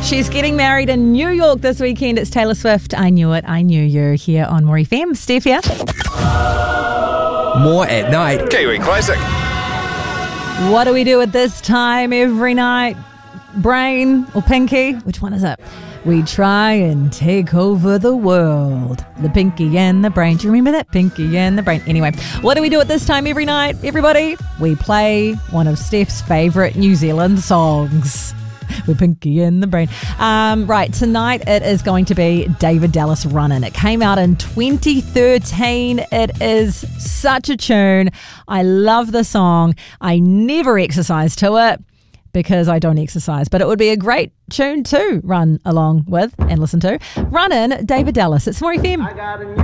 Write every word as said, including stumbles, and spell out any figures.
She's getting married in New York this weekend. It's Taylor Swift. I knew it. I knew you here on More F M. Steph here. More at night. Kiwi Classic. What do we do at this time every night? Brain or Pinky? Which one is it? We try and take over the world. The Pinky and the Brain. Do you remember that? Pinky and the Brain. Anyway, what do we do at this time every night, everybody? We play one of Steph's favourite New Zealand songs. With Pinky and the Brain. Um, right, tonight it is going to be David Dallas Runnin'. It came out in twenty thirteen. It is such a tune. I love the song. I never exercise to it because I don't exercise, but it would be a great tune to run along with and listen to. Runnin', David Dallas. It's More F M.